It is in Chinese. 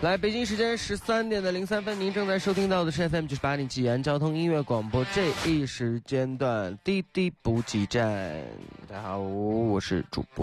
来，北京时间13:03，您正在收听到的是 FM98.0济阳交通音乐广播这一时间段滴滴补给站。大家好，我是主播